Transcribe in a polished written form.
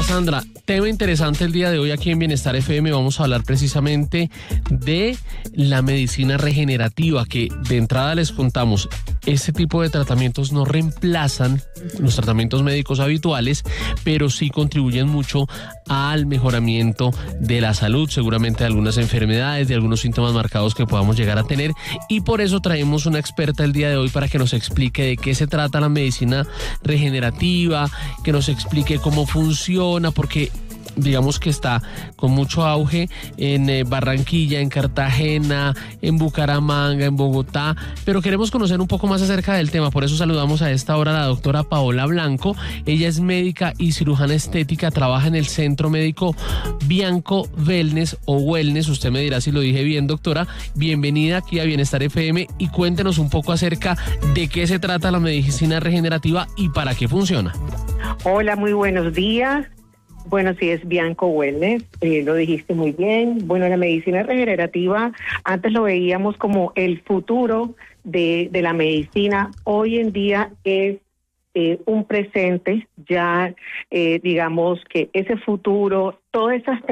Sandra, tema interesante el día de hoy aquí en Bienestar FM. Vamos a hablar precisamente de la medicina regenerativa, que de entrada les contamos, este tipo de tratamientos no reemplazan los tratamientos médicos habituales, pero sí contribuyen mucho al mejoramiento de la salud, seguramente de algunas enfermedades, de algunos síntomas marcados que podamos llegar a tener, y por eso traemos una experta el día de hoy para que nos explique de qué se trata la medicina regenerativa, que nos explique cómo funciona, porque digamos que está con mucho auge en Barranquilla, en Cartagena, en Bucaramanga, en Bogotá, pero queremos conocer un poco más acerca del tema. Por eso saludamos a esta hora a la doctora Paola Blanco. Ella es médica y cirujana estética, trabaja en el Centro Médico Bianco Wellness o Wellness, usted me dirá si lo dije bien, doctora. Bienvenida aquí a Bienestar FM y cuéntenos un poco acerca de qué se trata la medicina regenerativa y para qué funciona. Hola, muy buenos días. Bueno, sí, es Bianco Wellness, lo dijiste muy bien. Bueno, la medicina regenerativa, antes lo veíamos como el futuro de la medicina. Hoy en día es un presente, ya digamos que ese futuro, todas esas